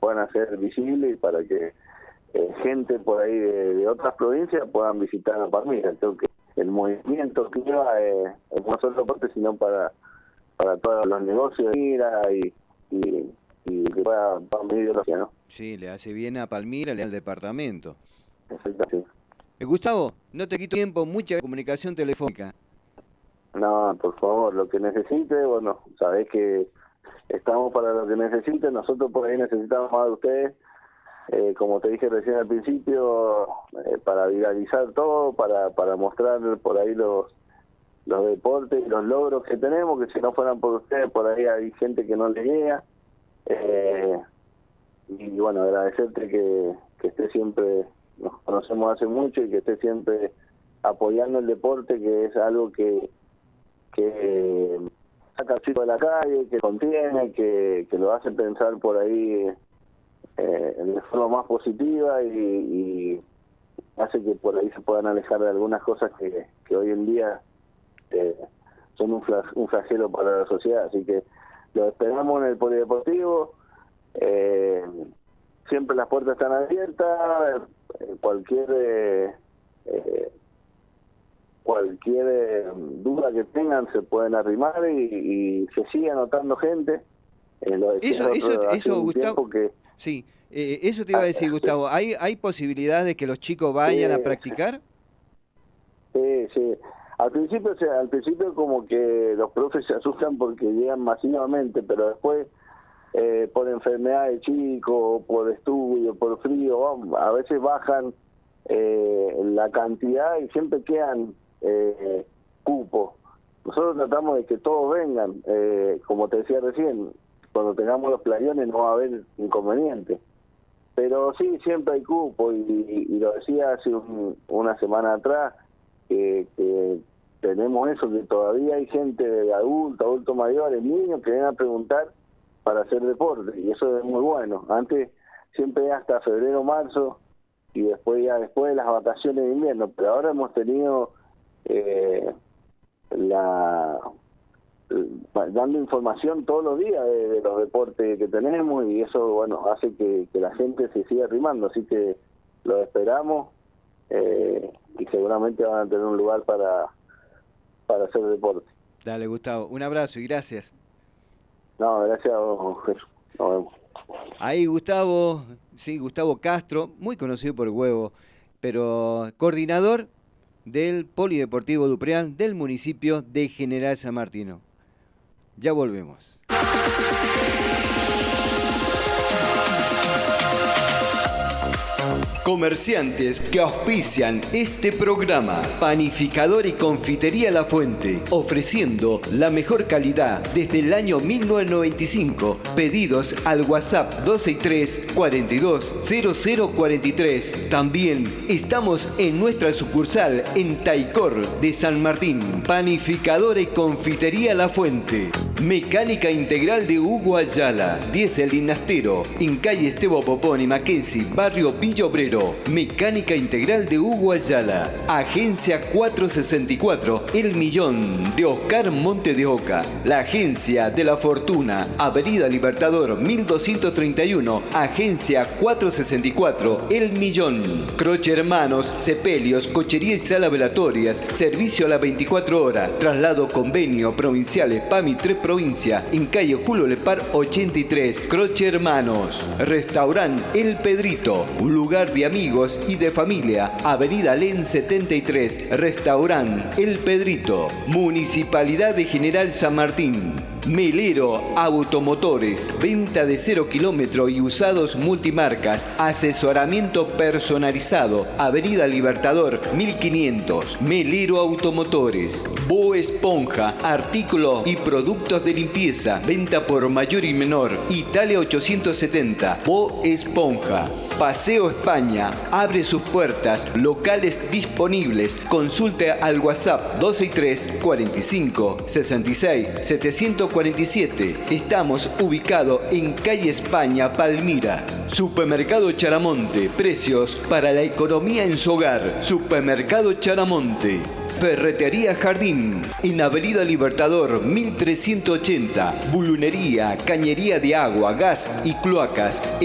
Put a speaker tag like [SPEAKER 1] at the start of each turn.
[SPEAKER 1] puedan hacer visibles y para que gente por ahí de otras provincias puedan visitar a Palmira. Creo que el movimiento que lleva no solo deporte, sino para todos los negocios de Palmira y que puedan venir de ¿no?
[SPEAKER 2] Sí, le hace bien a Palmira, le da al departamento.
[SPEAKER 1] Exacto.
[SPEAKER 2] Gustavo, no te quito tiempo, mucha comunicación telefónica.
[SPEAKER 1] No, por favor, lo que necesite, bueno, sabés que estamos para lo que necesite. Nosotros por ahí necesitamos más de ustedes, como te dije recién al principio, para viralizar todo, para mostrar por ahí los deportes y los logros que tenemos, que si no fueran por ustedes, por ahí hay gente que no le llega. Y bueno, agradecerte que esté siempre, nos conocemos hace mucho y que esté siempre apoyando el deporte, que es algo que saca al chico de la calle, que contiene, que lo hace pensar por ahí de forma más positiva y hace que por ahí se puedan alejar de algunas cosas que hoy en día son un flagelo para la sociedad. Así que lo esperamos en el polideportivo. Siempre las puertas están abiertas. Cualquier duda que tengan se pueden arrimar y se sigue anotando gente.
[SPEAKER 2] Eso Gustavo, sí, eso te iba a decir, Gustavo. ¿Hay posibilidad de que los chicos vayan a practicar?
[SPEAKER 1] Sí. Al principio como que los profes se asustan porque llegan masivamente, pero después por enfermedad de chico, por estudio, por frío, a veces bajan la cantidad y siempre quedan cupos. Nosotros tratamos de que todos vengan, como te decía recién, cuando tengamos los playones no va a haber inconveniente, pero sí, siempre hay cupo y lo decía hace una semana atrás, que tenemos eso, que todavía hay gente de adultos mayores, niños que vienen a preguntar para hacer deporte, y eso es muy bueno. Antes siempre hasta febrero, marzo, y después de las vacaciones de invierno, pero ahora hemos tenido dando información todos los días de los deportes que tenemos, y eso bueno hace que la gente se siga arrimando, así que lo esperamos y seguramente van a tener un lugar para hacer deporte.
[SPEAKER 2] Dale, Gustavo, un abrazo y gracias.
[SPEAKER 1] No, gracias a vos, Jesús. Nos vemos.
[SPEAKER 2] Ahí Gustavo, sí, Gustavo Castro, muy conocido por el huevo, pero coordinador del Polideportivo Dupreán del municipio de General San Martino. Ya volvemos. Comerciantes que auspician este programa. Panificador y confitería La Fuente, ofreciendo la mejor calidad desde el año 1995. Pedidos al WhatsApp 263 42 0043. También estamos en nuestra sucursal en Taicor de San Martín. Panificadora y confitería La Fuente. Mecánica Integral de Hugo Ayala, Diesel Dinastero, en calle Esteban Popón y Mackenzie, barrio Villa Obrero. Mecánica Integral de Hugo Ayala. Agencia 464, El Millón, de Oscar Monte de Oca. La Agencia de la Fortuna, Avenida Libertador 1231, Agencia 464, El Millón. Croce Hermanos, Sepelios, Cochería y Sala Velatorias, servicio a las 24 horas, traslado convenio provinciales PAMI 3 provincia, en calle Julio Lepar 83, Croce Hermanos. Restaurant El Pedrito, un lugar de amigos y de familia, Avenida Len 73, Restaurant El Pedrito, Municipalidad de General San Martín. Melero Automotores, venta de 0 kilómetro y usados multimarcas, asesoramiento personalizado, Avenida Libertador 1500, Melero Automotores. Bo Esponja, artículos y productos de limpieza, venta por mayor y menor, Italia 870, Bo Esponja. Paseo España, abre sus puertas, locales disponibles, consulte al WhatsApp 263 45 66 747. Estamos ubicados en calle España, Palmira. Supermercado Charamonte, precios para la economía en su hogar. Supermercado Charamonte. Ferretería Jardín, en Avenida Libertador 1380. Bulunería, cañería de agua, gas y cloacas.